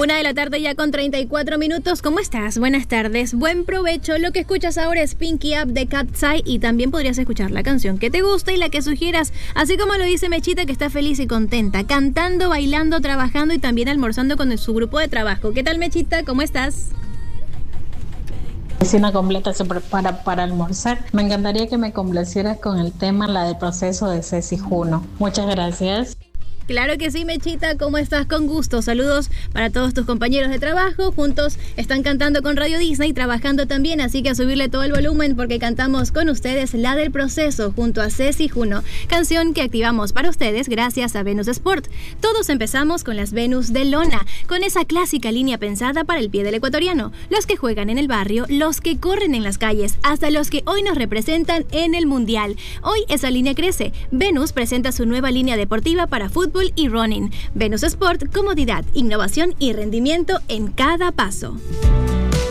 1:00 ya con 34 minutos. ¿Cómo estás? Buenas tardes, buen provecho. Lo que escuchas ahora es Pinky Up de Katsai y también podrías escuchar la canción que te gusta y la que sugieras, así como lo dice Mechita, que está feliz y contenta, cantando, bailando, trabajando y también almorzando con su grupo de trabajo. ¿Qué tal, Mechita? ¿Cómo estás? Cocina completa se prepara para almorzar. Me encantaría que me complacieras con el tema, la del proceso de Ceci Juno. Muchas gracias. Claro que sí, Mechita, ¿cómo estás? Con gusto. Saludos para todos tus compañeros de trabajo. Juntos están cantando con Radio Disney, trabajando también, así que a subirle todo el volumen porque cantamos con ustedes la del proceso junto a Ceci Juno, canción que activamos para ustedes gracias a Venus Sport. Todos empezamos con las Venus de lona, con esa clásica línea pensada para el pie del ecuatoriano, los que juegan en el barrio, los que corren en las calles, hasta los que hoy nos representan en el Mundial. Hoy esa línea crece. Venus presenta su nueva línea deportiva para fútbol y running. Venus Sport, comodidad, innovación y rendimiento en cada paso.